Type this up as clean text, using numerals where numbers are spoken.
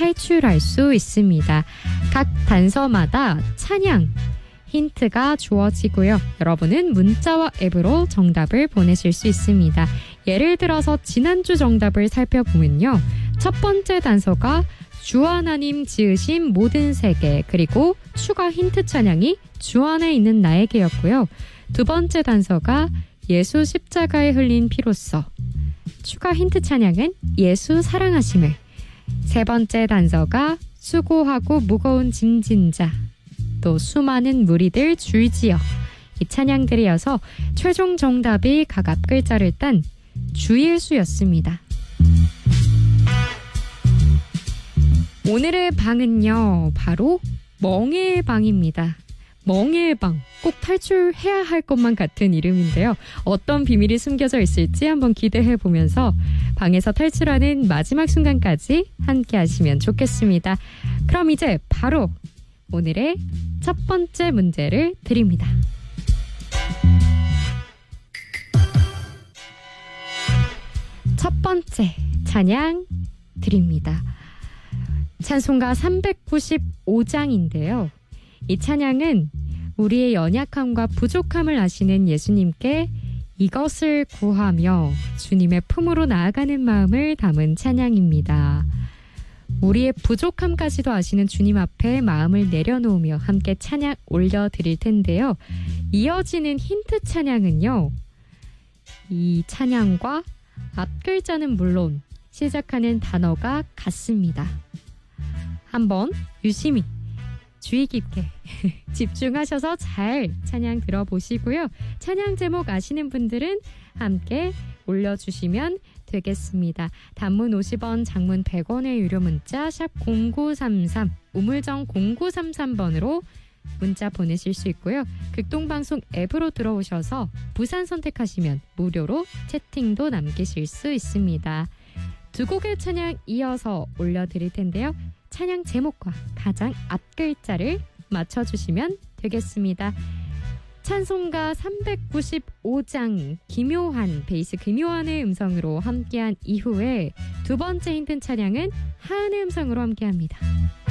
탈출할 수 있습니다. 각 단서마다 찬양 힌트가 주어지고요. 여러분은 문자와 앱으로 정답을 보내실 수 있습니다. 예를 들어서 지난주 정답을 살펴보면요. 첫 번째 단서가 주 하나님 지으신 모든 세계, 그리고 추가 힌트 찬양이 주 안에 있는 나에게였고요. 두 번째 단서가 예수 십자가에 흘린 피로써, 추가 힌트 찬양은 예수 사랑하심을. 세 번째 단서가 수고하고 무거운 짐진 자, 또 수많은 무리들 줄지어. 이 찬양들이어서 최종 정답이 각 앞글자를 딴 주예수였습니다. 오늘의 방은요, 바로 멍에의 방입니다. 멍에의 방, 꼭 탈출해야 할 것만 같은 이름인데요. 어떤 비밀이 숨겨져 있을지 한번 기대해보면서 방에서 탈출하는 마지막 순간까지 함께 하시면 좋겠습니다. 그럼 이제 바로 오늘의 첫 번째 문제를 드립니다. 첫 번째 찬양 드립니다. 찬송가 395장인데요. 이 찬양은 우리의 연약함과 부족함을 아시는 예수님께 이것을 구하며 주님의 품으로 나아가는 마음을 담은 찬양입니다. 우리의 부족함까지도 아시는 주님 앞에 마음을 내려놓으며 함께 찬양 올려드릴 텐데요. 이어지는 힌트 찬양은요, 이 찬양과 앞글자는 물론 시작하는 단어가 같습니다. 한번 유심히 주의 깊게 집중하셔서 잘 찬양 들어보시고요. 찬양 제목 아시는 분들은 함께 올려주시면 되겠습니다. 단문 50원, 장문 100원의 유료 문자 샵 0933, 우물정 0933번으로 문자 보내실 수 있고요. 극동방송 앱으로 들어오셔서 부산 선택하시면 무료로 채팅도 남기실 수 있습니다. 두 곡의 찬양 이어서 올려드릴 텐데요. 찬양 제목과 가장 앞글자를 맞춰주시면 되겠습니다. 찬송가 395장 김요한, 베이스 김요한의 음성으로 함께한 이후에 두 번째 힌트 찬양은 하은의 음성으로 함께합니다.